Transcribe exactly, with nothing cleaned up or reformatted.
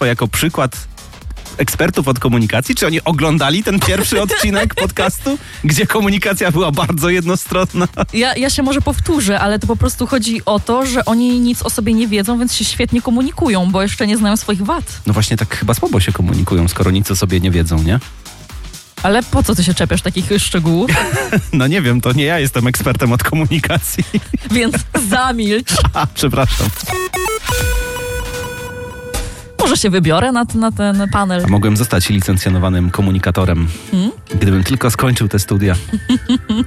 państwa jako przykład ekspertów od komunikacji? Czy oni oglądali ten pierwszy odcinek podcastu, gdzie komunikacja była bardzo jednostronna? Ja, ja się może powtórzę, ale to po prostu chodzi o to, że oni nic o sobie nie wiedzą, więc się świetnie komunikują, bo jeszcze nie znają swoich wad. No właśnie tak chyba słabo się komunikują, skoro nic o sobie nie wiedzą, nie? Ale po co ty się czepiasz takich szczegółów? No nie wiem, to nie ja jestem ekspertem od komunikacji. Więc zamilcz. A, przepraszam. Może się wybiorę na, na ten panel. A mogłem zostać licencjonowanym komunikatorem, hmm? gdybym tylko skończył te studia.